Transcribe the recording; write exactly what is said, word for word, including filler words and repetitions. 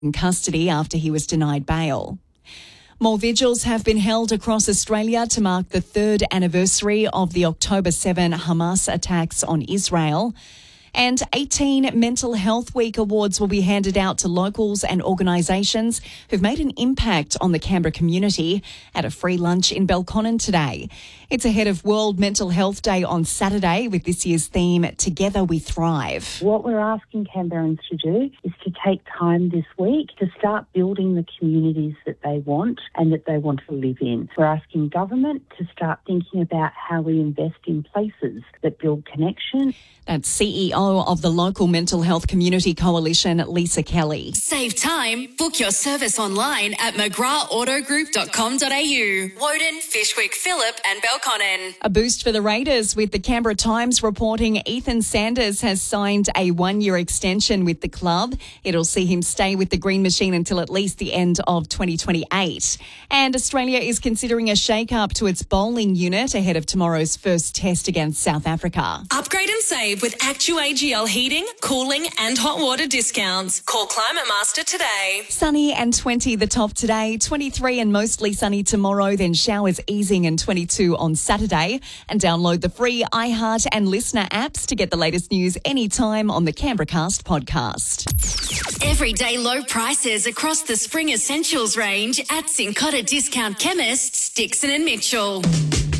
in custody after he was denied bail. More vigils have been held across Australia to mark the third anniversary of the October seventh Hamas attacks on Israel. And eighteen Mental Health Week awards will be handed out to locals and organisations who've made an impact on the Canberra community at a free lunch in Belconnen today. It's ahead of World Mental Health Day on Saturday with this year's theme, Together We Thrive. What we're asking Canberrans to do is to take time this week to start building the communities that they want and that they want to live in. We're asking government to start thinking about how we invest in places that build connection. That's C E O of the local Mental Health Community Coalition, Lisa Kelly. Save time. Book your service online at mcgrath auto group dot com dot a u. Woden, Fishwick, Phillip and Belconnen. A boost for the Raiders with the Canberra Times reporting Ethan Sanders has signed a one-year extension with the club. It'll see him stay with the Green Machine until at least the end of twenty twenty-eight. And Australia is considering a shake-up to its bowling unit ahead of tomorrow's first test against South Africa. Upgrade and save with Actu A G L heating, cooling and hot water discounts. Call Climate Master today. Sunny and twenty the top today, twenty-three and mostly sunny tomorrow, then showers easing and twenty-two on Saturday. And download the free iHeart and Listener apps to get the latest news anytime on the Canberracast podcast. Everyday low prices across the spring essentials range at Cincotta Discount Chemists, Dixon and Mitchell.